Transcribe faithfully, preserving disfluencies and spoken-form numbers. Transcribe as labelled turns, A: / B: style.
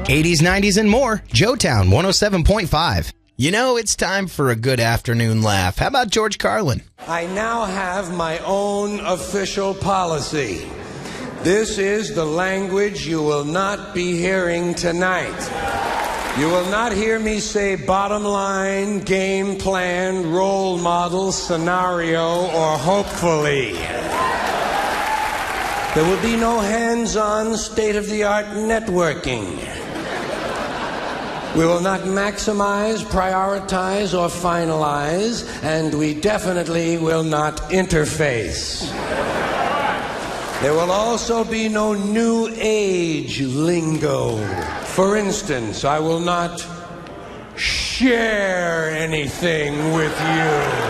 A: eighties, nineties, and more. Joetown one oh seven point five.
B: You know, it's time for a good afternoon laugh. How about George Carlin?
C: I now have my own official policy. This is the language you will not be hearing tonight. You will not hear me say bottom line, game plan, role model, scenario, or hopefully. There will be no hands-on, state-of-the-art networking. We will not maximize, prioritize, or finalize, and we definitely will not interface. There will also be no new age lingo. For instance, I will not share anything with you.